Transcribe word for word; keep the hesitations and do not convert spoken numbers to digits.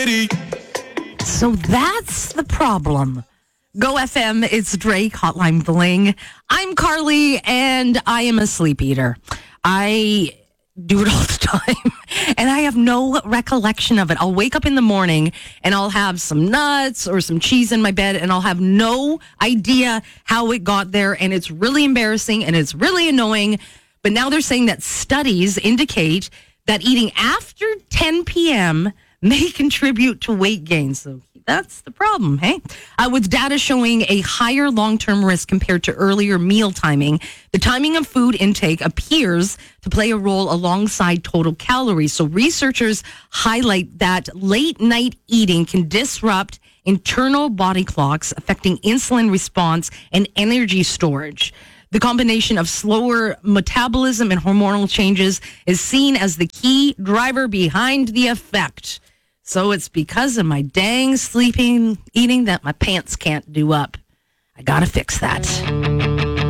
So that's the problem. Go F M, it's Drake, Hotline Bling. I'm Carly, and I am a sleep eater. I do it all the time, and I have no recollection of it. I'll wake up in the morning, and I'll have some nuts or some cheese in my bed, and I'll have no idea how it got there, and it's really embarrassing, and it's really annoying. But now they're saying that studies indicate that eating after ten p.m. may contribute to weight gain. So that's the problem, hey? Uh, with data showing a higher long-term risk compared to earlier meal timing, the timing of food intake appears to play a role alongside total calories. So researchers highlight that late-night eating can disrupt internal body clocks, affecting insulin response and energy storage. The combination of slower metabolism and hormonal changes is seen as the key driver behind the effect. So it's because of my dang sleeping, eating that my pants can't do up. I gotta fix that.